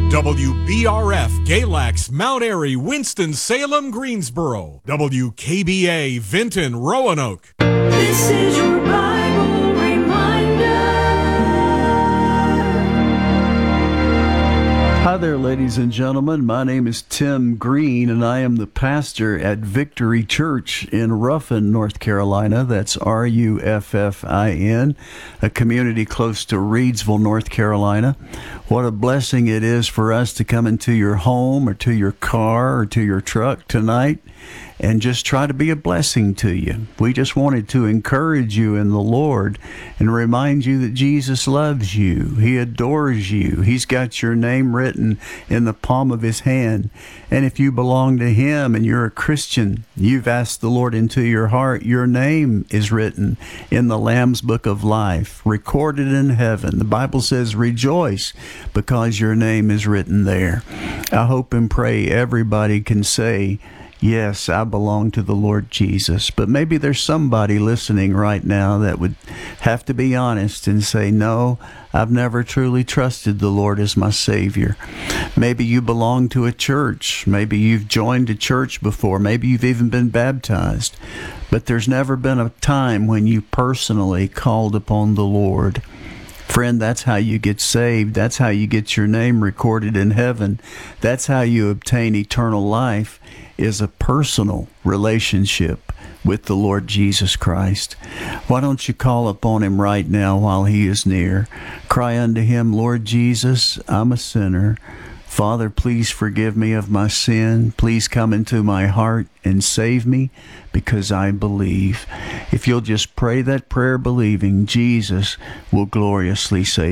WBRF, Galax, Mount Airy, Winston-Salem, Greensboro. WKBA, Vinton, Roanoke. This is your Bible reminder. Hi there, ladies and gentlemen. My name is Tim Green, and I am the pastor at Victory Church in Ruffin, North Carolina. That's Ruffin, a community close to Reidsville, North Carolina. What a blessing it is for us to come into your home or to your car or to your truck tonight and just try to be a blessing to you. We just wanted to encourage you in the Lord and remind you that Jesus loves you. He adores you. He's got your name written in the palm of his hand. And if you belong to him and you're a Christian, you've asked the Lord into your heart, your name is written in the Lamb's Book of Life, recorded in heaven. The Bible says, rejoice because your name is written there. I hope and pray everybody can say, yes, I belong to the Lord Jesus. But maybe there's somebody listening right now that would have to be honest and say, no, I've never truly trusted the Lord as my Savior. Maybe you belong to a church. Maybe you've joined a church before. Maybe you've even been baptized. But there's never been a time when you personally called upon the Lord. Friend, that's how you get saved. That's how you get your name recorded in heaven. That's how you obtain eternal life, is a personal relationship with the Lord Jesus Christ. Why don't you call upon him right now while he is near? Cry unto him, Lord Jesus, I'm a sinner. Father, please forgive me of my sin. Please come into my heart and save me because I believe. If you'll just pray that prayer believing, Jesus will gloriously save you.